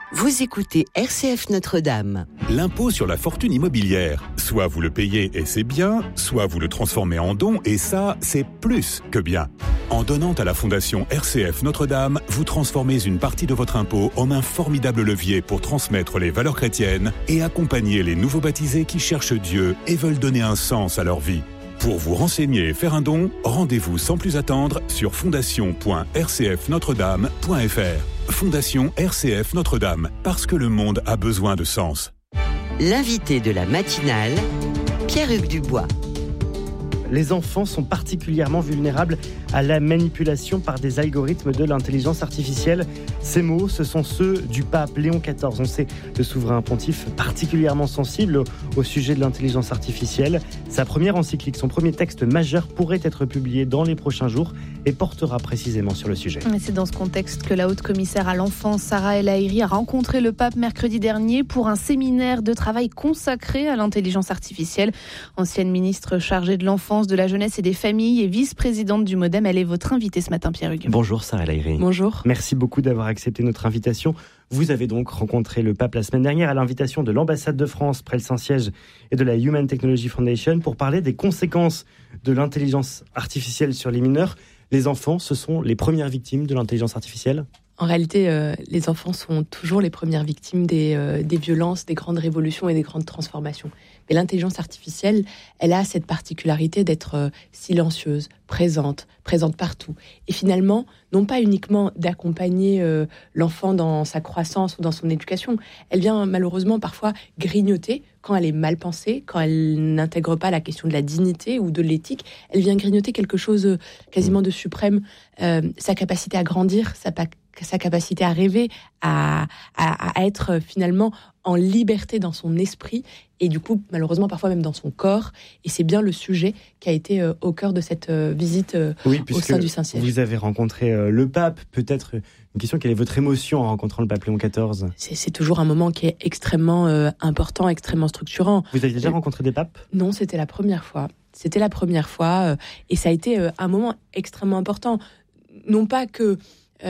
Vous écoutez RCF Notre-Dame. L'impôt sur la fortune immobilière. Soit vous le payez et c'est bien, soit vous le transformez en don et ça, c'est plus que bien. En donnant à la Fondation RCF Notre-Dame, vous transformez une partie de votre impôt en un formidable levier pour transmettre les valeurs chrétiennes et accompagner les nouveaux baptisés qui cherchent Dieu et veulent donner un sens à leur vie. Pour vous renseigner et faire un don, rendez-vous sans plus attendre sur fondation.rcfnotredame.fr. Fondation RCF Notre-Dame, parce que le monde a besoin de sens. L'invité de la matinale, Pierre-Hugues Dubois. Les enfants sont particulièrement vulnérables à la manipulation par des algorithmes de l'intelligence artificielle. Ces mots, ce sont ceux du pape Léon XIV. On sait le souverain pontife particulièrement sensible au sujet de l'intelligence artificielle. Sa première encyclique, son premier texte majeur pourrait être publié dans les prochains jours et portera précisément sur le sujet. Et c'est dans ce contexte que la haute commissaire à l'enfance, Sarah El Haïry, a rencontré le pape mercredi dernier pour un séminaire de travail consacré à l'intelligence artificielle. Ancienne ministre chargée de l'enfance, de la jeunesse et des familles et vice-présidente du MoDem, elle est votre invitée ce matin, Pierre-Hugues. Bonjour Sarah El Haïry. Bonjour. Merci beaucoup d'avoir accepté notre invitation. Vous avez donc rencontré le pape la semaine dernière à l'invitation de l'ambassade de France près le Saint-Siège et de la Human Technology Foundation pour parler des conséquences de l'intelligence artificielle sur les mineurs. Les enfants, ce sont les premières victimes de l'intelligence artificielle ? En réalité, les enfants sont toujours les premières victimes des violences, des grandes révolutions et des grandes transformations. Mais l'intelligence artificielle, elle a cette particularité d'être silencieuse, présente partout. Et finalement, non pas uniquement d'accompagner l'enfant dans sa croissance ou dans son éducation, elle vient malheureusement parfois grignoter quand elle est mal pensée, quand elle n'intègre pas la question de la dignité ou de l'éthique. Elle vient grignoter quelque chose quasiment de suprême, sa capacité à grandir, sa capacité à rêver, à être finalement en liberté dans son esprit et du coup, malheureusement, parfois même dans son corps. Et c'est bien le sujet qui a été au cœur de cette visite au sein du Saint-Siège. Vous avez rencontré le pape. Peut-être une question, quelle est votre émotion en rencontrant le pape Léon XIV ? C'est toujours un moment qui est extrêmement important, extrêmement structurant. Vous avez déjà rencontré des papes ? Non, c'était la première fois. Et ça a été un moment extrêmement important. Non pas que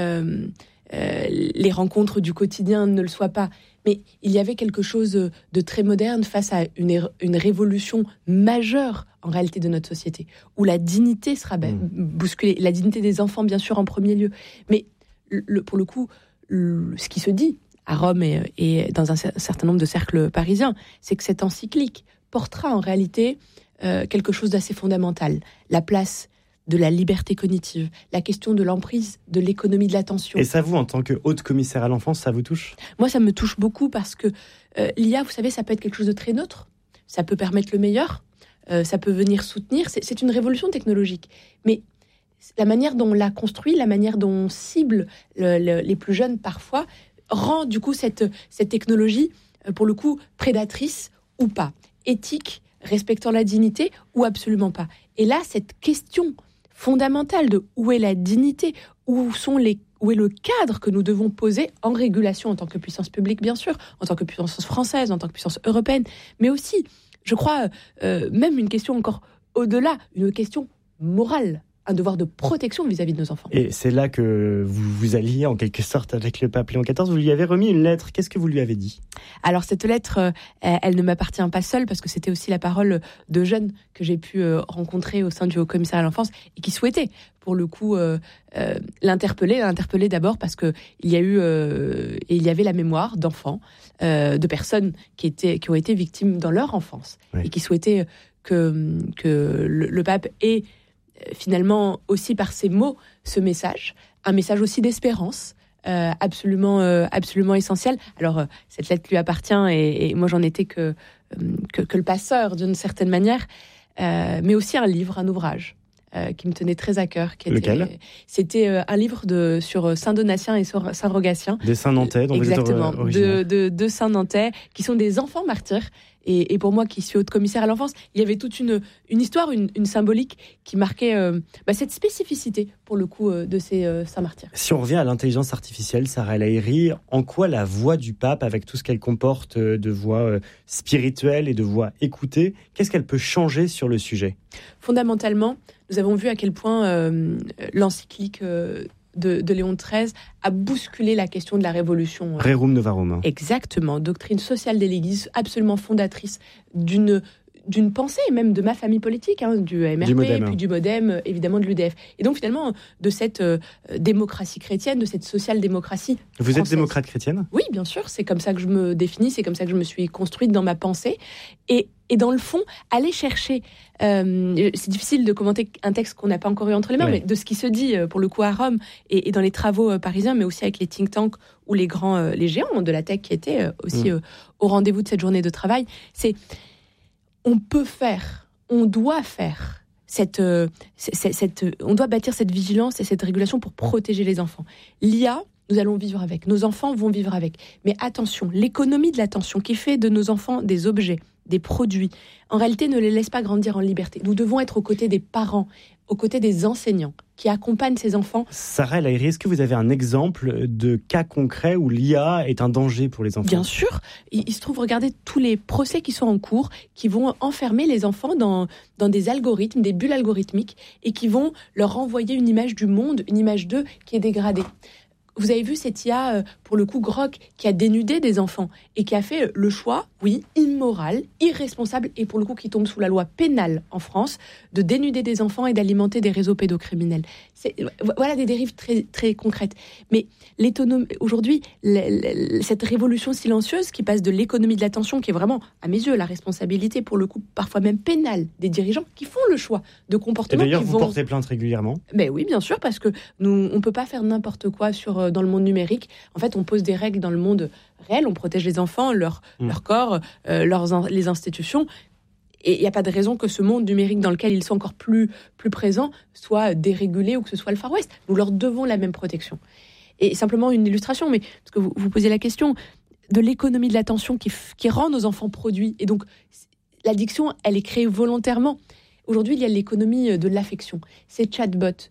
les rencontres du quotidien ne le soient pas, mais il y avait quelque chose de très moderne face à une révolution majeure en réalité de notre société, où la dignité sera bousculée, la dignité des enfants bien sûr en premier lieu, mais pour le coup, ce qui se dit à Rome et dans un certain nombre de cercles parisiens, c'est que cette encyclique portera en réalité quelque chose d'assez fondamental, la place de la liberté cognitive, la question de l'emprise de l'économie de l'attention. Et ça, vous, en tant que haute commissaire à l'enfance, ça vous touche ? Moi, ça me touche beaucoup parce que l'IA, vous savez, ça peut être quelque chose de très neutre, ça peut permettre le meilleur, ça peut venir soutenir, c'est une révolution technologique. Mais la manière dont on l'a construit, la manière dont on cible les plus jeunes parfois, rend du coup cette technologie, pour le coup, prédatrice ou pas, éthique, respectant la dignité ou absolument pas. Et là, cette question fondamentale de où est la dignité, où est le cadre que nous devons poser en régulation en tant que puissance publique, bien sûr, en tant que puissance française, en tant que puissance européenne, mais aussi, je crois, même une question encore au-delà, une question morale, un devoir de protection vis-à-vis de nos enfants. Et c'est là que vous vous alliez en quelque sorte avec le pape Léon XIV. Vous lui avez remis une lettre. Qu'est-ce que vous lui avez dit ? Alors cette lettre, elle ne m'appartient pas seule parce que c'était aussi la parole de jeunes que j'ai pu rencontrer au sein du Haut-Commissariat à l'enfance et qui souhaitaient pour le coup l'interpeller d'abord parce que il y avait la mémoire d'enfants, de personnes qui ont été victimes dans leur enfance et qui souhaitaient que le pape ait finalement aussi par ces mots ce message, un message aussi d'espérance, absolument essentiel. Alors cette lettre lui appartient et moi j'en étais que le passeur d'une certaine manière, mais aussi un ouvrage qui me tenait très à cœur. Lequel ? C'était un livre sur Saint Donatien et Saint Rogatien. Des Saints Nantais, dont exactement, vous êtes originaire. de Saints Nantais, qui sont des enfants martyrs. Et pour moi, qui suis haute commissaire à l'enfance, il y avait toute une histoire, une symbolique qui marquait cette spécificité, pour le coup, de ces saints martyrs. Si on revient à l'intelligence artificielle, Sarah El Haïry, en quoi la voix du pape, avec tout ce qu'elle comporte de voix spirituelle et de voix écoutée, qu'est-ce qu'elle peut changer sur le sujet ? Fondamentalement, nous avons vu à quel point l'encyclique de Léon XIII a bousculé la question de la révolution. Rerum novarum. Exactement, doctrine sociale de l'Église, absolument fondatrice d'une pensée, même de ma famille politique, du MRP, puis du MoDem, évidemment de l'UDF. Et donc finalement, de cette démocratie chrétienne, de cette social-démocratie Vous française. êtes démocrate chrétienne ? Oui, bien sûr, c'est comme ça que je me définis, c'est comme ça que je me suis construite dans ma pensée. Et dans le fond, aller chercher, c'est difficile de commenter un texte qu'on n'a pas encore eu entre les mains, mais de ce qui se dit pour le coup à Rome et dans les travaux parisiens, mais aussi avec les think tanks ou les géants de la tech qui étaient aussi au rendez-vous de cette journée de travail, c'est on peut faire, on doit faire on doit bâtir cette vigilance et cette régulation pour protéger les enfants. L'IA, nous allons vivre avec, nos enfants vont vivre avec. Mais attention, l'économie de l'attention qui fait de nos enfants des objets, des produits, en réalité ne les laisse pas grandir en liberté. Nous devons être aux côtés des parents, aux côtés des enseignants qui accompagnent ces enfants. Sarah El Haïry, est-ce que vous avez un exemple de cas concret où l'IA est un danger pour les enfants ? Bien sûr. Il se trouve, regardez tous les procès qui sont en cours, qui vont enfermer les enfants dans des algorithmes, des bulles algorithmiques, et qui vont leur renvoyer une image du monde, une image d'eux qui est dégradée. Vous avez vu cette IA, pour le coup, Grok, qui a dénudé des enfants et qui a fait le choix, oui, immoral, irresponsable, et pour le coup qui tombe sous la loi pénale en France, de dénuder des enfants et d'alimenter des réseaux pédocriminels. Voilà des dérives très, très concrètes. Mais aujourd'hui, cette révolution silencieuse qui passe de l'économie de l'attention, qui est vraiment, à mes yeux, la responsabilité, pour le coup, parfois même pénale, des dirigeants qui font le choix de comportements. Et d'ailleurs, vous portez plainte régulièrement ? Ben oui, bien sûr, parce que nous, on peut pas faire n'importe quoi dans le monde numérique. En fait, on pose des règles dans le monde réel, on protège les enfants, leur corps, les institutions. Et il n'y a pas de raison que ce monde numérique dans lequel ils sont encore plus présents soit dérégulé ou que ce soit le Far West. Nous leur devons la même protection. Et simplement une illustration, mais parce que vous posez la question de l'économie de l'attention qui rend nos enfants produits. Et donc, l'addiction, elle est créée volontairement. Aujourd'hui, il y a l'économie de l'affection. Ces chatbots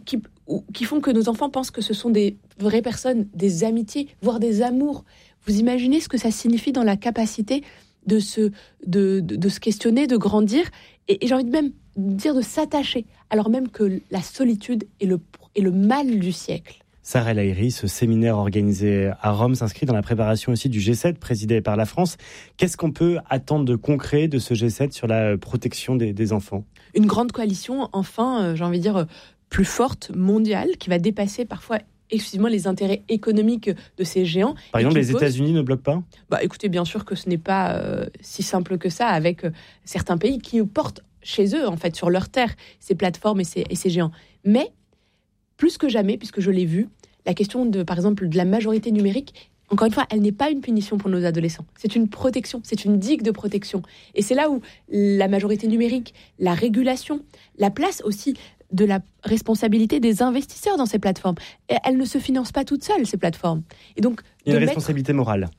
qui font que nos enfants pensent que ce sont des vraies personnes, des amitiés, voire des amours. Vous imaginez ce que ça signifie dans la capacité de se questionner, de grandir, et j'ai envie de même dire de s'attacher, alors même que la solitude est le mal du siècle. Sarah El Haïry, ce séminaire organisé à Rome s'inscrit dans la préparation aussi du G7 présidé par la France. Qu'est-ce qu'on peut attendre de concret de ce G7 sur la protection des enfants ? Une grande coalition, enfin, j'ai envie de dire, plus forte, mondiale, qui va dépasser parfois exclusivement les intérêts économiques de ces géants. Par exemple, les États-Unis ne bloquent pas ? Écoutez, bien sûr que ce n'est pas si simple que ça, avec certains pays qui portent chez eux, en fait, sur leur terre, ces plateformes et ces géants. Mais, plus que jamais, puisque je l'ai vu, la question, par exemple, de la majorité numérique, encore une fois, elle n'est pas une punition pour nos adolescents. C'est une protection, c'est une digue de protection. Et c'est là où la majorité numérique, la régulation, la place aussi de la responsabilité des investisseurs dans ces plateformes. Et elles ne se financent pas toutes seules, ces plateformes. Et donc, il y a une responsabilité morale.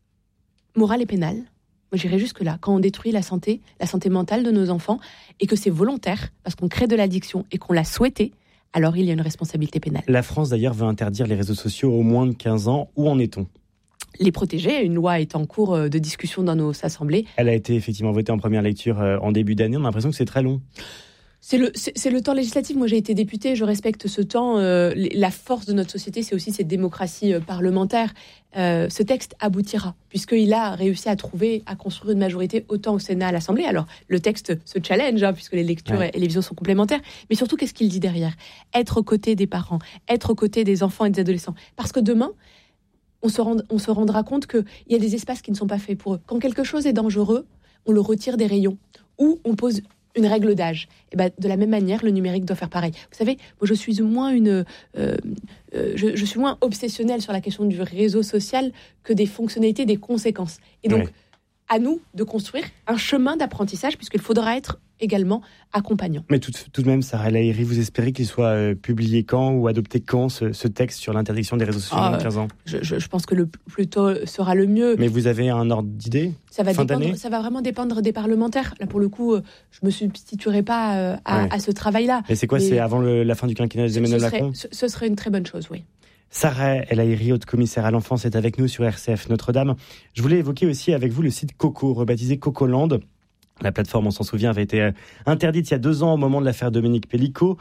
Morale et pénale. Moi, j'irais jusque-là. Quand on détruit la santé mentale de nos enfants, et que c'est volontaire, parce qu'on crée de l'addiction et qu'on l'a souhaité, alors il y a une responsabilité pénale. La France, d'ailleurs, veut interdire les réseaux sociaux aux moins de 15 ans. Où en est-on ? Les protéger. Une loi est en cours de discussion dans nos assemblées. Elle a été effectivement votée en première lecture en début d'année. On a l'impression que c'est très long. C'est le temps législatif. Moi, j'ai été députée, je respecte ce temps. La force de notre société, c'est aussi cette démocratie parlementaire. Ce texte aboutira, puisqu'il a réussi à construire une majorité autant au Sénat, à l'Assemblée. Alors, le texte se challenge, puisque les lectures et les visions sont complémentaires. Mais surtout, qu'est-ce qu'il dit derrière ? Être aux côtés des parents, être aux côtés des enfants et des adolescents. Parce que demain, on se rendra compte qu'il y a des espaces qui ne sont pas faits pour eux. Quand quelque chose est dangereux, on le retire des rayons. Ou on pose une règle d'âge. Et de la même manière, le numérique doit faire pareil. Vous savez, moi, je suis moins obsessionnelle sur la question du réseau social que des fonctionnalités, des conséquences. Et donc, à nous de construire un chemin d'apprentissage, puisqu'il faudra être également accompagnant. Mais tout de même, Sarah El Haïry, vous espérez qu'il soit publié quand ou adopté quand, ce texte sur l'interdiction des réseaux sociaux de 15 ans ? Je pense que le plus tôt sera le mieux. Mais vous avez un ordre d'idée ? Ça va vraiment dépendre des parlementaires. Là, pour le coup, je ne me substituerai pas à ce travail-là. Mais c'est quoi ? C'est avant la fin du quinquennat d'Emmanuel Macron ? Ce serait une très bonne chose, oui. Sarah El Haïry, haute commissaire à l'enfance, est avec nous sur RCF Notre-Dame. Je voulais évoquer aussi avec vous le site Coco, rebaptisé Cocoland. La plateforme, on s'en souvient, avait été interdite il y a 2 ans au moment de l'affaire Dominique Pellicot.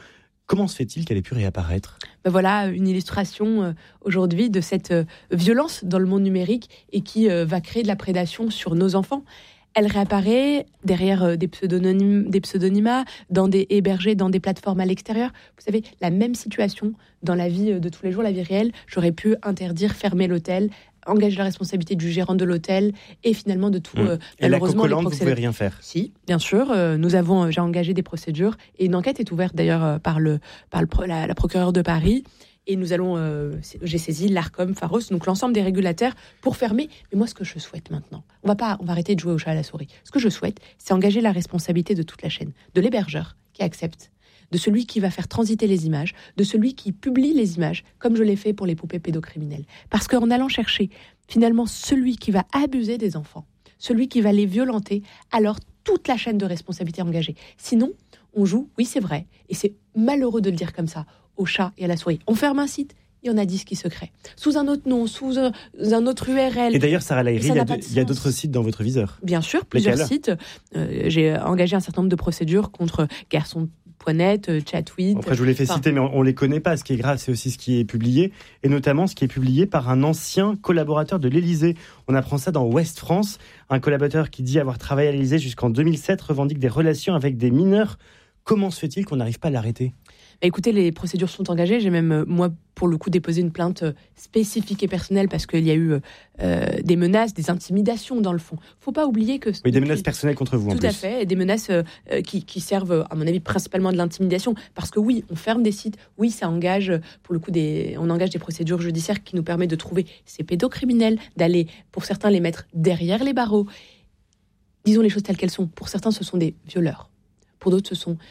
Comment se fait-il qu'elle ait pu réapparaître ? Voilà une illustration aujourd'hui de cette violence dans le monde numérique et qui va créer de la prédation sur nos enfants. Elle réapparaît derrière des pseudonymat, hébergés dans des plateformes à l'extérieur. Vous savez, la même situation dans la vie de tous les jours, la vie réelle. J'aurais pu interdire, fermer l'hôtel, engager la responsabilité du gérant de l'hôtel et finalement de tout. Et la cocolante, vous ne pouvez rien faire ? Si, bien sûr. J'ai engagé des procédures et une enquête est ouverte d'ailleurs par la procureure de Paris. Et j'ai saisi l'Arcom, Pharos, donc l'ensemble des régulateurs pour fermer. Mais moi, ce que je souhaite maintenant, on va arrêter de jouer au chat à la souris. Ce que je souhaite, c'est engager la responsabilité de toute la chaîne, de l'hébergeur qui accepte, de celui qui va faire transiter les images, de celui qui publie les images, comme je l'ai fait pour les poupées pédocriminelles. Parce qu'en allant chercher finalement celui qui va abuser des enfants, celui qui va les violenter, alors toute la chaîne de responsabilité est engagée. Sinon, on joue, oui c'est vrai, et c'est malheureux de le dire comme ça, au chat et à la souris. On ferme un site, il y en a 10 qui se créent. Sous un autre nom, sous un autre URL. Et d'ailleurs, Sarah Lahiri, il y a d'autres sites dans votre viseur ? Bien sûr, plusieurs sites. J'ai engagé un certain nombre de procédures contre Garçon.net, Chatweet. Après, je vous les fais citer, mais on ne les connaît pas. Ce qui est grave, c'est aussi ce qui est publié, et notamment ce qui est publié par un ancien collaborateur de l'Élysée. On apprend ça dans Ouest France. Un collaborateur qui dit avoir travaillé à l'Élysée jusqu'en 2007 revendique des relations avec des mineurs. Comment se fait-il qu'on n'arrive pas à l'arrêter ? Écoutez, les procédures sont engagées. J'ai même, moi, pour le coup, déposé une plainte spécifique et personnelle parce qu'il y a eu des menaces, des intimidations dans le fond. Il ne faut pas oublier que... Oui, des menaces personnelles contre vous, en plus. Tout à fait, et des menaces qui servent, à mon avis, principalement de l'intimidation. Parce que oui, on ferme des sites, oui, ça engage, pour le coup, on engage des procédures judiciaires qui nous permettent de trouver ces pédocriminels, d'aller, pour certains, les mettre derrière les barreaux. Disons les choses telles qu'elles sont. Pour certains, ce sont des violeurs. Pour d'autres, ce sont